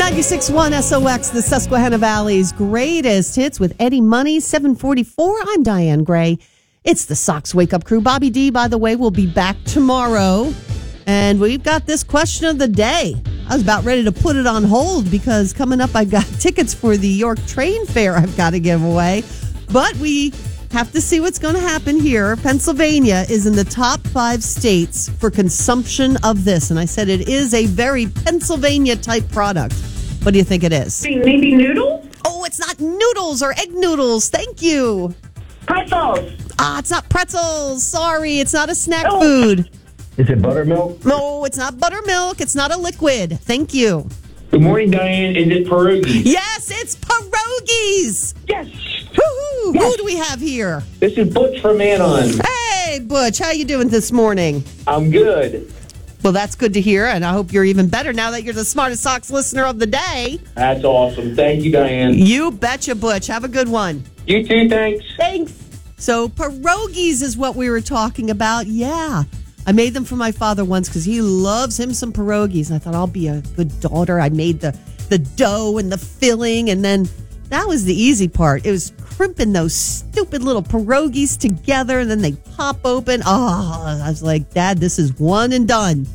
96.1 SOX, the Susquehanna Valley's greatest hits with Eddie Money, 744. I'm Diane Gray. It's the Sox Wake Up Crew. Bobby D, by the way, will be back tomorrow. And we've got this question of the day. I was about ready to put it on hold because coming up, I got tickets for the York Train Fair I've got to give away. But we have to see what's going to happen here. Pennsylvania is in the top 5 states for consumption of this. And I said it is a very Pennsylvania-type product. What do you think it is? Maybe noodles? Oh, it's not noodles or egg noodles. Thank you. Pretzels. It's not pretzels. Sorry, it's not a snack food. Is it buttermilk? No, it's not buttermilk. It's not a liquid. Thank you. Good morning, Diane. Is it pierogies? Yes, it's pierogies. Yes. Woo-hoo. Yes. Who do we have here? This is Butch from Anon. Hey, Butch. How you doing this morning? I'm good. Well, that's good to hear, and I hope you're even better now that you're the smartest Sox listener of the day. That's awesome. Thank you, Diane. You betcha, Butch. Have a good one. You too, thanks. Thanks. So pierogies is what we were talking about. Yeah. I made them for my father once because he loves him some pierogies. And I thought I'll be a good daughter. I made the dough and the filling. And then that was the easy part. It was crimping those stupid little pierogies together. And then they pop open. Oh, I was like, Dad, this is one and done.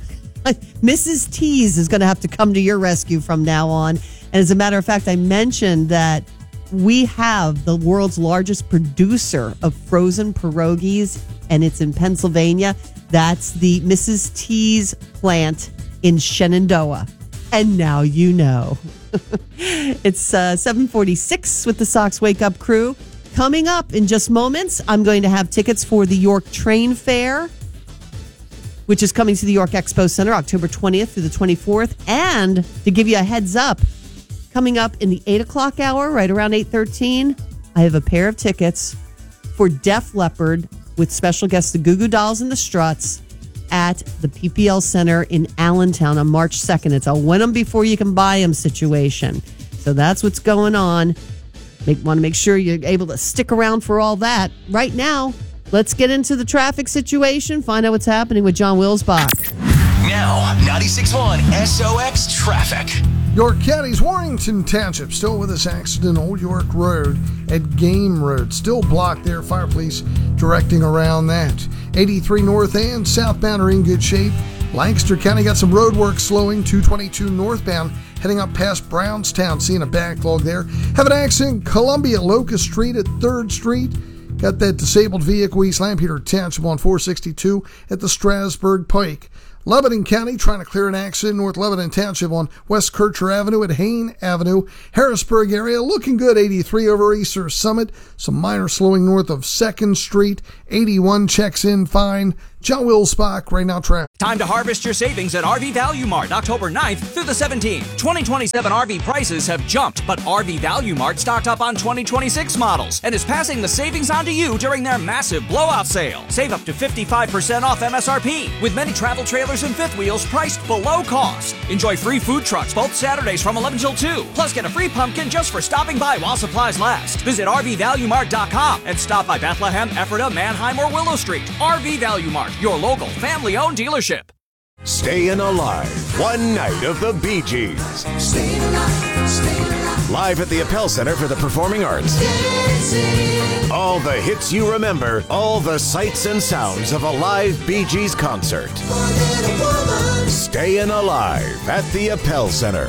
Mrs. T's is going to have to come to your rescue from now on. And as a matter of fact, I mentioned that we have the world's largest producer of frozen pierogies, and it's in Pennsylvania. That's the Mrs. T's plant in Shenandoah. And now you know. It's 7:46 with the Sox Wake Up Crew. Coming up in just moments, I'm going to have tickets for the York Train Fair, which is coming to the York Expo Center October 20th through the 24th. And to give you a heads up, coming up in the 8 o'clock hour, right around 8:13, I have a pair of tickets for Def Leppard with special guests, the Goo Goo Dolls and the Struts, at the PPL Center in Allentown on March 2nd. It's a win them before you can buy them situation. So that's what's going on. Want to make sure you're able to stick around for all that. Right now, let's get into the traffic situation, find out what's happening with John Wilsbach. Now, 96.1 SOX Traffic. York County's Warrington Township still with this accident, Old York Road at Game Road. Still blocked there. Fire police directing around that. 83 north and southbound are in good shape. Lancaster County got some road work slowing. 222 northbound heading up past Brownstown, seeing a backlog there. Have an accident, Columbia Locust Street at 3rd Street. Got that disabled vehicle, East Lampeter Township on 462 at the Strasburg Pike. Lebanon County trying to clear an accident, North Lebanon Township on West Kircher Avenue at Hain Avenue. Harrisburg area looking good, 83 over Easter Summit. Some minor slowing north of 2nd Street. 81 checks in fine. John Wilsbach, right now traffic. Time to harvest your savings at RV Value Mart, October 9th through the 17th. 2027 RV prices have jumped, but RV Value Mart stocked up on 2026 models and is passing the savings on to you during their massive blowout sale. Save up to 55% off MSRP, with many travel trailers and fifth wheels priced below cost. Enjoy free food trucks both Saturdays from 11 till 2. Plus, get a free pumpkin just for stopping by while supplies last. Visit RVValueMart.com and stop by Bethlehem, Ephrata, Manheim, or Willow Street. RV Value Mart, your local family-owned dealership. Staying alive. One night of the Bee Gees. Live at the Appel Center for the Performing Arts. All the hits you remember, all the sights and sounds of a live Bee Gees concert. Staying alive at the Appel Center.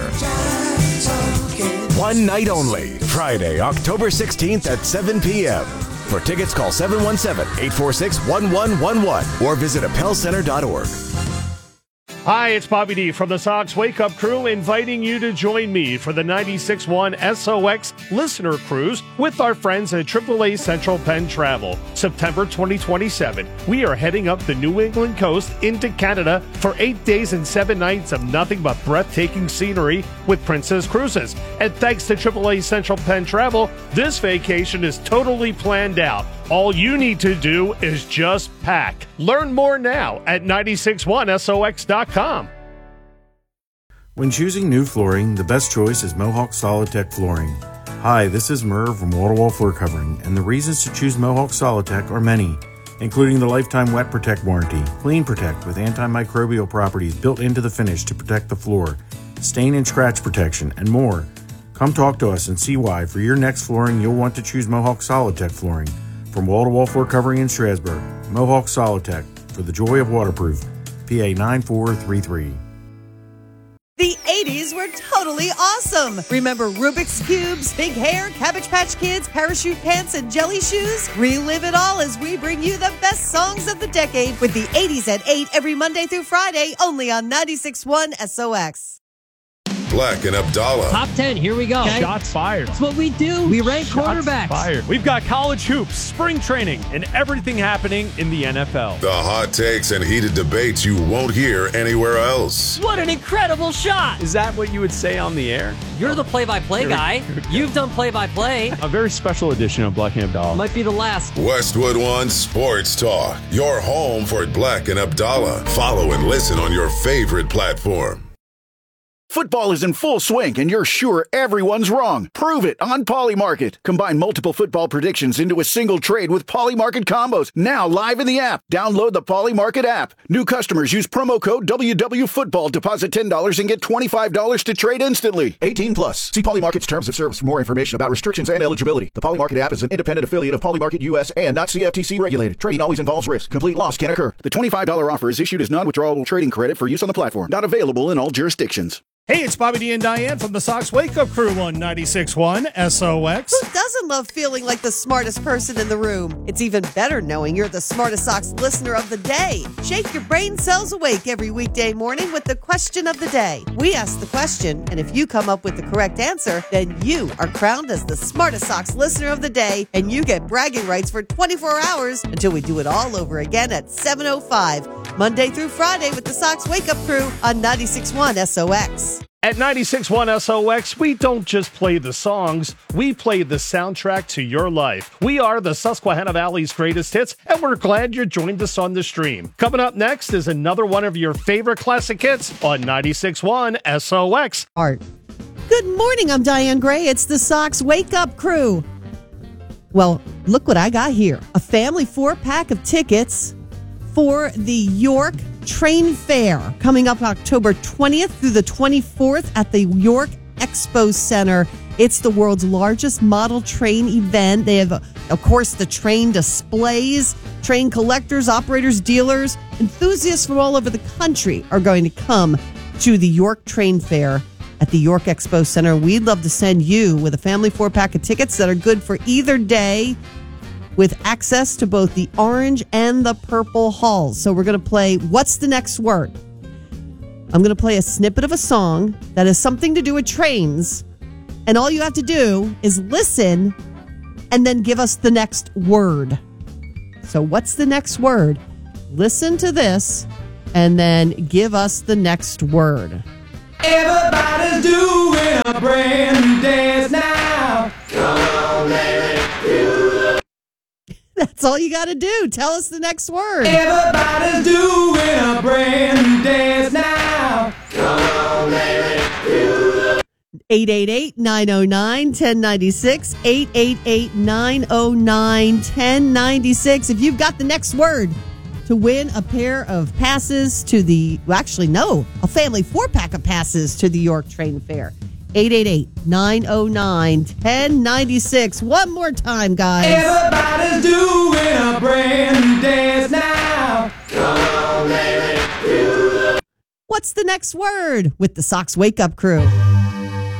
One night only. Friday, October 16th at 7 p.m. For tickets, call 717-846-1111 or visit appelcenter.org. Hi, it's Bobby D from the Sox Wake Up Crew, inviting you to join me for the 96.1 SOX Listener Cruise with our friends at AAA Central Penn Travel. September 2027, we are heading up the New England coast into Canada for 8 days and 7 nights of nothing but breathtaking scenery with Princess Cruises. And thanks to AAA Central Penn Travel, this vacation is totally planned out. All you need to do is just pack. Learn more now at 961sox.com. When choosing new flooring, the best choice is Mohawk Solidtech Flooring. Hi, this is Merv from Wall to Wall Floor Covering, and the reasons to choose Mohawk Solidtech are many, including the lifetime Wet Protect warranty, Clean Protect with antimicrobial properties built into the finish to protect the floor, stain and scratch protection, and more. Come talk to us and see why. For your next flooring, you'll want to choose Mohawk Solid-Tech flooring. From wall-to-wall floor covering in Strasburg, Mohawk Solid-Tech, for the joy of waterproof. PA 9433. The 80s were totally awesome. Remember Rubik's Cubes, big hair, Cabbage Patch Kids, parachute pants, and jelly shoes? Relive it all as we bring you the best songs of the decade with the 80s at 8 every Monday through Friday, only on 96.1 SOX. Black and Abdallah. Top 10, here we go. Okay. Shots fired. That's what we do. We rank quarterbacks. Fired. We've got college hoops, spring training, and everything happening in the NFL. The hot takes and heated debates you won't hear anywhere else. What an incredible shot. Is that what you would say on the air? You're the play-by-play guy. You've done play-by-play. A very special edition of Black and Abdallah. Might be the last. Westwood One Sports Talk. Your home for Black and Abdallah. Follow and listen on your favorite platform. Football is in full swing, and you're sure everyone's wrong. Prove it on Polymarket. Combine multiple football predictions into a single trade with Polymarket combos. Now live in the app. Download the Polymarket app. New customers use promo code WWFootball. Deposit $10 and get $25 to trade instantly. 18 plus. See Polymarket's terms of service for more information about restrictions and eligibility. The Polymarket app is an independent affiliate of Polymarket US and not CFTC regulated. Trading always involves risk. Complete loss can occur. The $25 offer is issued as non-withdrawable trading credit for use on the platform. Not available in all jurisdictions. Hey, it's Bobby D and Diane from the Sox Wake Up Crew on 96.1 SOX. Who doesn't love feeling like the smartest person in the room? It's even better knowing you're the smartest Sox listener of the day. Shake your brain cells awake every weekday morning with the question of the day. We ask the question, and if you come up with the correct answer, then you are crowned as the smartest Sox listener of the day, and you get bragging rights for 24 hours until we do it all over again at 7:05, Monday through Friday with the Sox Wake Up Crew on 96.1 SOX. At 96.1 SOX, we don't just play the songs, we play the soundtrack to your life. We are the Susquehanna Valley's greatest hits, and we're glad you joined us on the stream. Coming up next is another one of your favorite classic hits on 96.1 SOX. Art. Good morning, I'm Diane Gray. It's the Sox Wake Up Crew. Well, look what I got here. A family 4-pack of tickets for the York Train Fair coming up October 20th through the 24th at the York Expo Center. It's the world's largest model train event. They have, of course, the train displays, train collectors, operators, dealers, enthusiasts from all over the country are going to come to the York Train Fair at the York Expo Center. We'd love to send you with a family 4-pack of tickets that are good for either day, with access to both the orange and the purple halls. So we're going to play What's the Next Word? I'm going to play a snippet of a song that has something to do with trains. And all you have to do is listen and then give us the next word. So what's the next word? Listen to this and then give us the next word. Everybody's doing a brand new dance now. Come on, baby, do the... That's all you got to do. Tell us the next word. Everybody's doing a brand new dance now. Come on, baby, do the... 888-909-1096, 888-909-1096. If you've got the next word to win a pair of passes to the, well, actually, no, a family 4-pack of passes to the York Train Fair. 888-909-1096. One more time, guys. Everybody's doing a brand new dance now. Come on, baby, do the... What's the next word with the Sox Wake Up Crew?